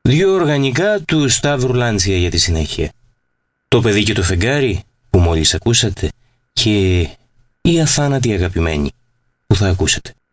2 οργανικά του Σταύρου Λάντσια για τη συνέχεια. Το παιδί και το φεγγάρι που μόλις ακούσατε και η αθάνατη αγαπημένη που θα ακούσετε.